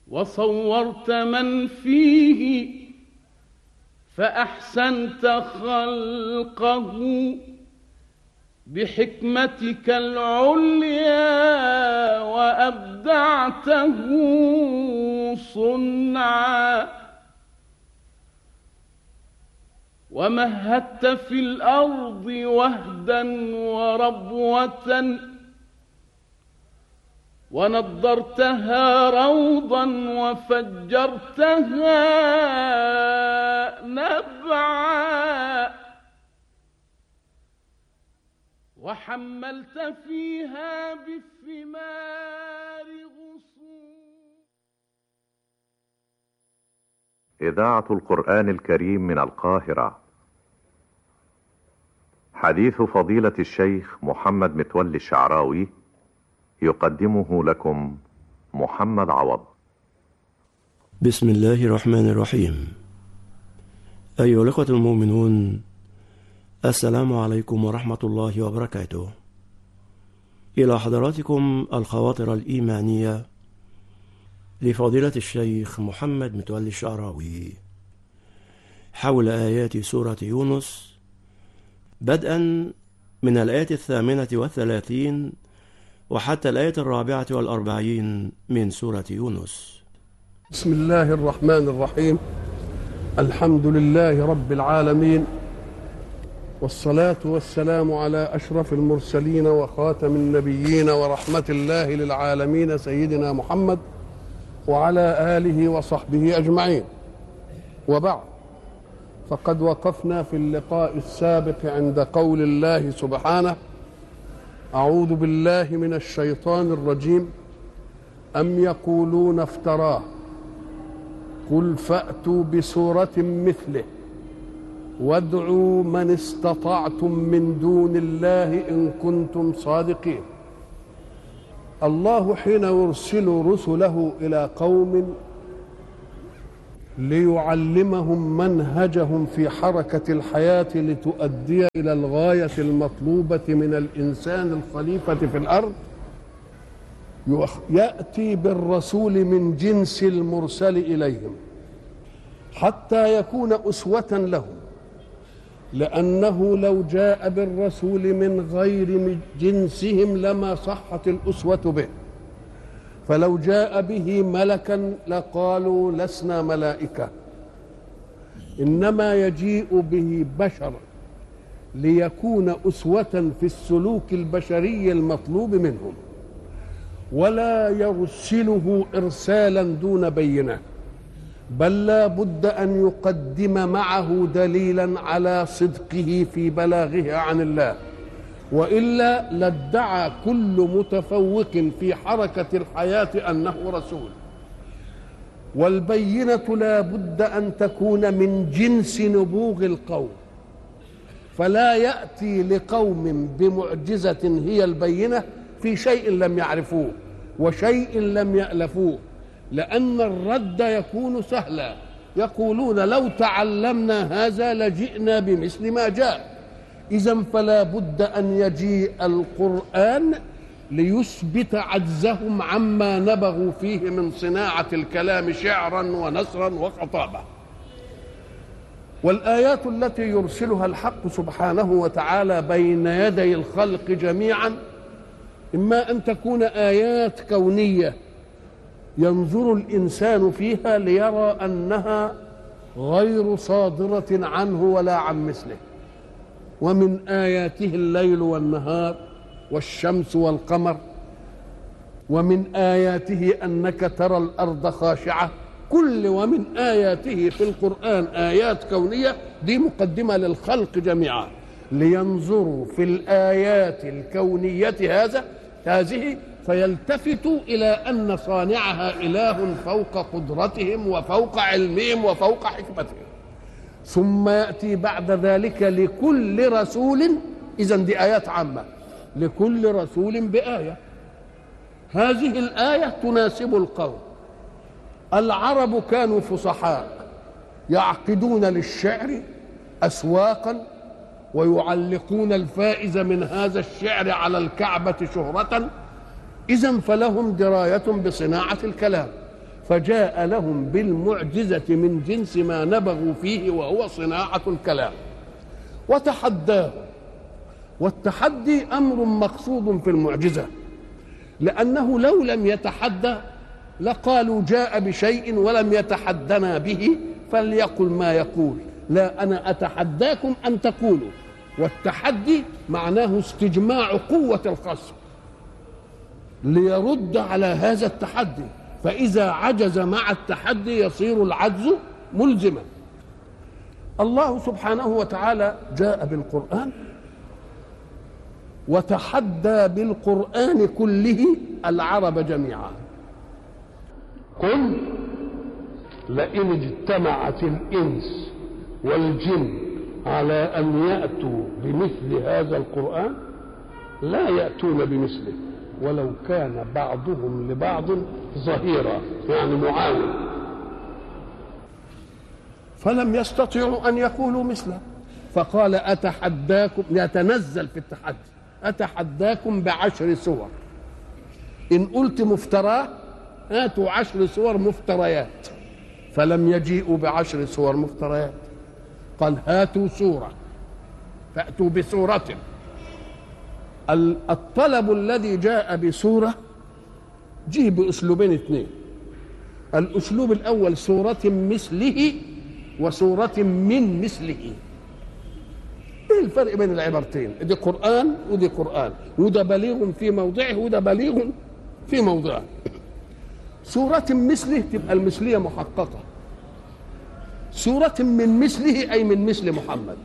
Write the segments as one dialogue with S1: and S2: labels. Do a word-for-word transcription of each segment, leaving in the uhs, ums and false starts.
S1: وصورت من فيه فأحسنت خلقه بحكمتك العليا وأبدعته صنعا، ومهدت في الأرض وهدا وربوة ونضرتها روضا وفجرتها نبعا، وحملت فيها بالثمار غصون.
S2: إذاعة القرآن الكريم من القاهرة. حديث فضيلة الشيخ محمد متولي الشعراوي يقدمه لكم محمد عوض.
S3: بسم الله الرحمن الرحيم. أيها الأخوة المؤمنون، السلام عليكم ورحمة الله وبركاته. إلى حضراتكم الخواطر الإيمانية لفضيلة الشيخ محمد متولي الشعراوي حول آيات سورة يونس، بدءا من الآية الثامنة والثلاثين وحتى الآية الرابعة والأربعين من سورة يونس.
S4: بسم الله الرحمن الرحيم. الحمد لله رب العالمين، والصلاة والسلام على أشرف المرسلين وخاتم النبيين ورحمة الله للعالمين سيدنا محمد وعلى آله وصحبه أجمعين، وبعد، فقد وقفنا في اللقاء السابق عند قول الله سبحانه: أعوذ بالله من الشيطان الرجيم، أم يقولون افتراه قل فأتوا بسورة مثله وادعوا من استطعتم من دون الله إن كنتم صادقين. الله حين يرسل رسله إلى قوم ليعلمهم منهجهم في حركة الحياة لتؤدي إلى الغاية المطلوبة من الإنسان الخليفة في الأرض، يأتي بالرسول من جنس المرسل إليهم حتى يكون أسوة لهم، لأنه لو جاء بالرسول من غير جنسهم لما صحت الأسوة به، فلو جاء به ملكا لقالوا لسنا ملائكة، إنما يجيء به بشر ليكون أسوة في السلوك البشري المطلوب منهم، ولا يرسله إرسالا دون بينة، بل لا بد أن يقدم معه دليلا على صدقه في بلاغه عن الله، وإلا لادعى كل متفوق في حركة الحياة أنه رسول. والبينة لا بد أن تكون من جنس نبوغ القوم، فلا يأتي لقوم بمعجزة هي البينة في شيء لم يعرفوه وشيء لم يألفوه، لأن الرد يكون سهلا، يقولون لو تعلمنا هذا لجئنا بمثل ما جاء. إذن فلا بد أن يجيء القرآن ليثبت عجزهم عما نبغوا فيه من صناعة الكلام شعرا ونثرا وخطابة. والآيات التي يرسلها الحق سبحانه وتعالى بين يدي الخلق جميعا إما أن تكون آيات كونية ينظر الإنسان فيها ليرى أنها غير صادرة عنه ولا عن مثله، ومن آياته الليل والنهار والشمس والقمر، ومن آياته أنك ترى الأرض خاشعة، كل ومن آياته في القرآن آيات كونية. دي مقدمة للخلق جميعا لينظروا في الآيات الكونية هذا هذه فيلتفتوا إلى أن صانعها إله فوق قدرتهم وفوق علمهم وفوق حكمتهم. ثم يأتي بعد ذلك لكل رسول، إذن دي آيات عامة، لكل رسول بآية. هذه الآية تناسب القوم. العرب كانوا فصحاء يعقدون للشعر أسواقا ويعلقون الفائز من هذا الشعر على الكعبة شهرة، إذن فلهم دراية بصناعة الكلام، فجاء لهم بالمعجزة من جنس ما نبغوا فيه وهو صناعة الكلام وتحداه. والتحدي أمر مقصود في المعجزة، لأنه لو لم يتحدى لقالوا جاء بشيء ولم يتحدنا به فليقل ما يقول. لا، أنا أتحداكم أن تقولوا. والتحدي معناه استجماع قوة الخصم ليرد على هذا التحدي، فإذا عجز مع التحدي يصير العجز ملزما. الله سبحانه وتعالى جاء بالقرآن وتحدى بالقرآن كله العرب جميعا. قل لئن اجتمعت الإنس والجن على أن يأتوا بمثل هذا القرآن لا يأتون بمثله ولو كان بعضهم لبعض ظهيرا، يعني معاون. فلم يستطيعوا أن يقولوا مثله، فقال أتحداكم، يتنزل في التحدي، أتحداكم بعشر سور، إن قلت مفتراه هاتوا عشر سور مفتريات، فلم يجيئوا بعشر سور مفتريات، قال هاتوا سورة، فأتوا بسورة. الطلب الذي جاء بسورة جه بأسلوبين اثنين. الأسلوب الأول سورة مثله وسورة من مثله. ايه الفرق بين العبارتين؟ دي قرآن ودي قرآن، وده بليغ في موضعه وده بليغ في موضعه. سورة مثله تبقى المثلية محققة، سورة من مثله أي من مثل محمد،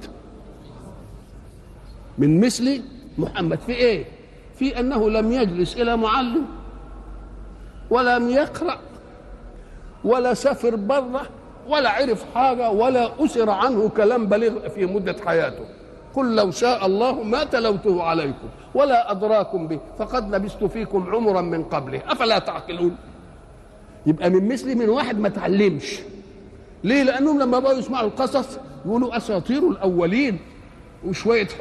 S4: من مثل محمد. في ايه؟ في أنه لم يجلس إلى معلم ولم يقرأ ولا سافر بره ولا عرف حاجة ولا أسر عنه كلام بليغ في مدة حياته. قل لو شاء الله ما تلوته عليكم ولا أدراكم به فقد لبثت فيكم عمرا من قبله أفلا تعقلون. يبقى من مثل من واحد ما تعلمش. ليه؟ لأنهم لما بقوا يسمعوا القصص يقولوا أساطير الأولين وشوية